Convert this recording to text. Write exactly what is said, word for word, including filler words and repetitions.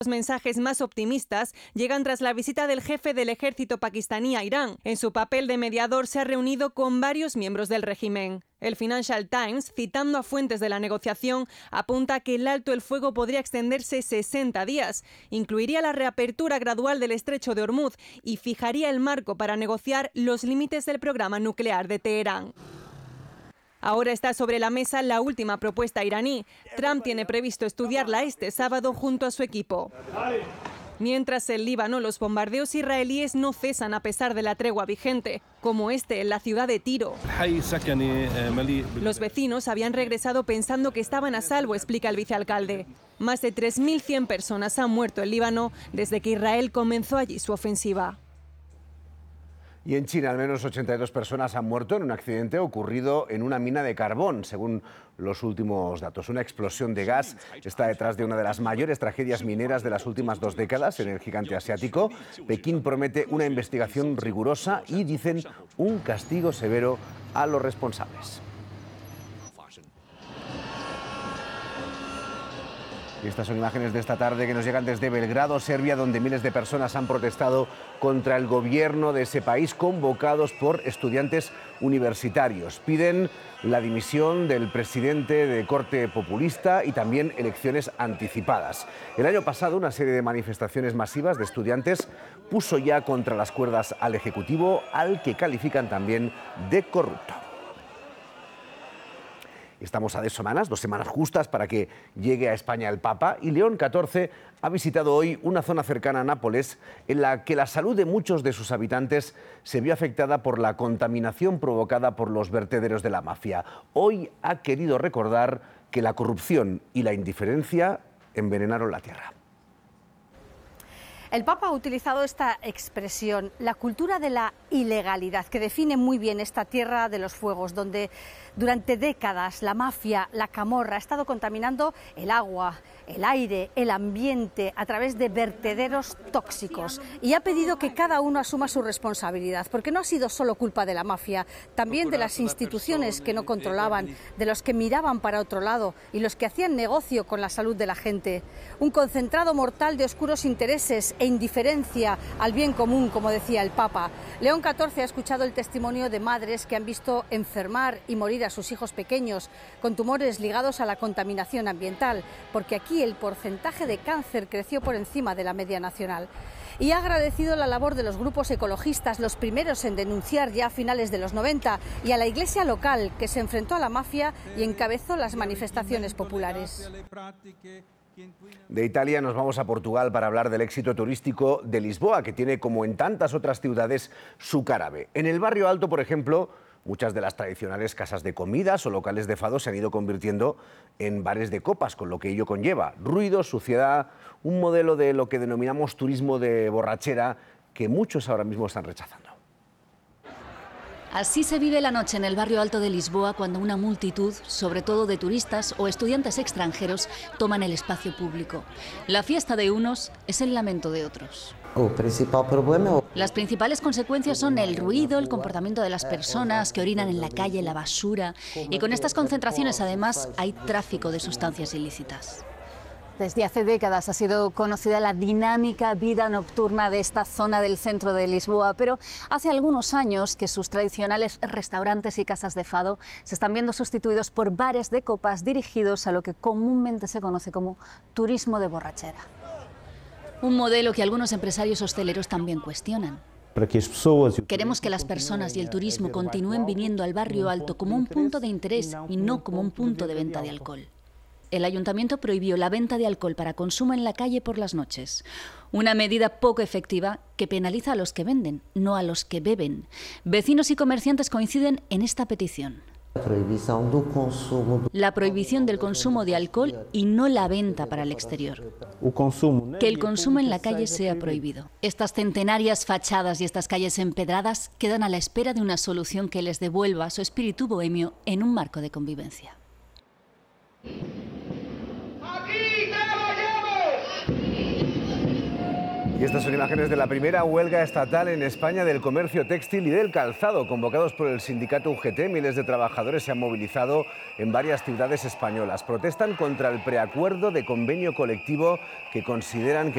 Los mensajes más optimistas llegan tras la visita del jefe del ejército pakistaní a Irán. En su papel de mediador se ha reunido con varios miembros del régimen. El Financial Times, citando a fuentes de la negociación, apunta que el alto el fuego podría extenderse sesenta días, incluiría la reapertura gradual del estrecho de Hormuz y fijaría el marco para negociar los límites del programa nuclear de Teherán. Ahora está sobre la mesa la última propuesta iraní. Trump tiene previsto estudiarla este sábado junto a su equipo. Mientras en Líbano, los bombardeos israelíes no cesan a pesar de la tregua vigente, como este en la ciudad de Tiro. Los vecinos habían regresado pensando que estaban a salvo, explica el vicealcalde. Más de tres mil cien personas han muerto en Líbano desde que Israel comenzó allí su ofensiva. Y en China, al menos ochenta y dos personas han muerto en un accidente ocurrido en una mina de carbón, según los últimos datos. Una explosión de gas está detrás de una de las mayores tragedias mineras de las últimas dos décadas en el gigante asiático. Pekín promete una investigación rigurosa y, dicen, un castigo severo a los responsables. Y estas son imágenes de esta tarde que nos llegan desde Belgrado, Serbia, donde miles de personas han protestado contra el gobierno de ese país, convocados por estudiantes universitarios. Piden la dimisión del presidente de corte populista y también elecciones anticipadas. El año pasado, una serie de manifestaciones masivas de estudiantes puso ya contra las cuerdas al Ejecutivo, al que califican también de corrupto. Estamos a dos semanas, dos semanas justas para que llegue a España el Papa, y León catorce ha visitado hoy una zona cercana a Nápoles en la que la salud de muchos de sus habitantes se vio afectada por la contaminación provocada por los vertederos de la mafia. Hoy ha querido recordar que la corrupción y la indiferencia envenenaron la tierra. El Papa ha utilizado esta expresión, la cultura de la ilegalidad, que define muy bien esta tierra de los fuegos, donde durante décadas la mafia, la camorra, ha estado contaminando el agua, el aire, el ambiente a través de vertederos tóxicos, y ha pedido que cada uno asuma su responsabilidad, porque no ha sido solo culpa de la mafia, también de las instituciones que no controlaban, de los que miraban para otro lado y los que hacían negocio con la salud de la gente. Un concentrado mortal de oscuros intereses e indiferencia al bien común, como decía el Papa. León catorce ha escuchado el testimonio de madres que han visto enfermar y morir a sus hijos pequeños con tumores ligados a la contaminación ambiental, porque aquí el porcentaje de cáncer creció por encima de la media nacional. Y ha agradecido la labor de los grupos ecologistas, los primeros en denunciar ya a finales de los noventa, y a la iglesia local, que se enfrentó a la mafia y encabezó las manifestaciones populares. De Italia nos vamos a Portugal para hablar del éxito turístico de Lisboa, que tiene, como en tantas otras ciudades, su cara B. En el barrio alto, por ejemplo, muchas de las tradicionales casas de comidas o locales de fado se han ido convirtiendo en bares de copas, con lo que ello conlleva ruido, suciedad, un modelo de lo que denominamos turismo de borrachera que muchos ahora mismo están rechazando. Así se vive la noche en el barrio alto de Lisboa cuando una multitud, sobre todo de turistas o estudiantes extranjeros, toman el espacio público. La fiesta de unos es el lamento de otros. Las principales consecuencias son el ruido, el comportamiento de las personas que orinan en la calle, la basura, y con estas concentraciones además hay tráfico de sustancias ilícitas. Desde hace décadas ha sido conocida la dinámica vida nocturna de esta zona del centro de Lisboa, pero hace algunos años que sus tradicionales restaurantes y casas de fado se están viendo sustituidos por bares de copas dirigidos a lo que comúnmente se conoce como turismo de borrachera. Un modelo que algunos empresarios hosteleros también cuestionan. Queremos que las personas y el turismo continúen viniendo al barrio alto como un punto de interés y no como un punto de venta de alcohol. El ayuntamiento prohibió la venta de alcohol para consumo en la calle por las noches. Una medida poco efectiva que penaliza a los que venden, no a los que beben. Vecinos y comerciantes coinciden en esta petición. La prohibición del consumo de alcohol y no la venta para el exterior. Que el consumo en la calle sea prohibido. Estas centenarias fachadas y estas calles empedradas quedan a la espera de una solución que les devuelva su espíritu bohemio en un marco de convivencia. Y estas son imágenes de la primera huelga estatal en España del comercio textil y del calzado. Convocados por el sindicato U G T, miles de trabajadores se han movilizado en varias ciudades españolas. Protestan contra el preacuerdo de convenio colectivo que consideran que